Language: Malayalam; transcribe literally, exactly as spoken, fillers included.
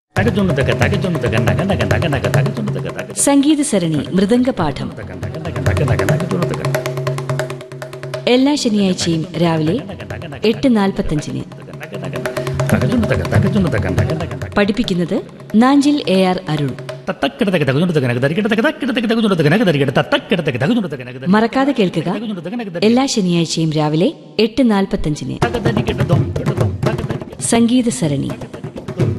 സംഗീത സരണി മൃദംഗപാഠം എല്ലാ ശനിയാഴ്ചയും രാവിലെ എട്ട് നാൽപ്പത്തഞ്ചിന്. പഠിപ്പിക്കുന്നത് നാഞ്ചിൽ എ ആർ അരുൺ. മറക്കാതെ കേൾക്കുക, എല്ലാ ശനിയാഴ്ചയും രാവിലെ എട്ട് നാൽപ്പത്തഞ്ചിന്. സംഗീത സരണി.